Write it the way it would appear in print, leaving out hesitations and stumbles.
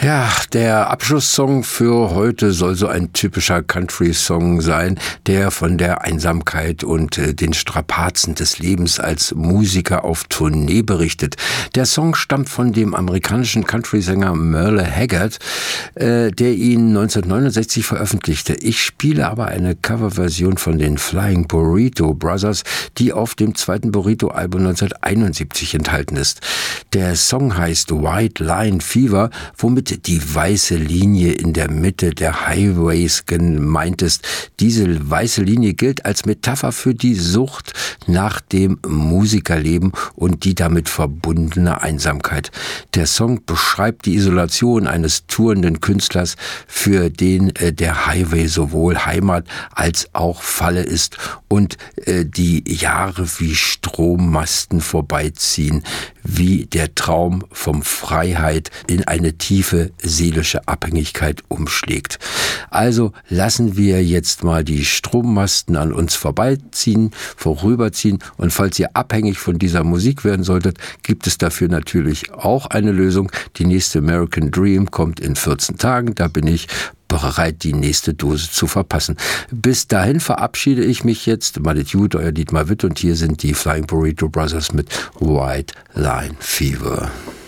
Ja, der Abschlusssong für heute soll so ein typischer Country-Song sein, der von der Einsamkeit und den Strapazen des Lebens als Musiker auf Tournee berichtet. Der Song stammt von dem amerikanischen Country-Sänger Merle Haggard, der ihn 1969 veröffentlichte. Ich spiele aber eine Coverversion von den Flying Burrito Brothers, die auf dem zweiten Burrito-Album 1971 enthalten ist. Der Song heißt White Line Fever, womit die weiße Linie in der Mitte der Highways gemeint ist. Diese weiße Linie gilt als Metapher für die Sucht nach dem Musikerleben und die damit verbundene Einsamkeit. Der Song beschreibt die Isolation eines tourenden Künstlers, für den der Highway sowohl Heimat als auch Falle ist und die Jahre wie Strommasten vorbeiziehen, wie der Traum vom Freiheit in eine tiefe seelische Abhängigkeit umschlägt. Also lassen wir jetzt mal die Strommasten an uns vorüberziehen und falls ihr abhängig von dieser Musik werden solltet, gibt es dafür natürlich auch eine Lösung. Die nächste American Dream kommt in 14 Tagen, da bin ich bereit, die nächste Dose zu verpassen. Bis dahin verabschiede ich mich jetzt. Malet gut, euer Dietmar Witt und hier sind die Flying Burrito Brothers mit White Line Fever.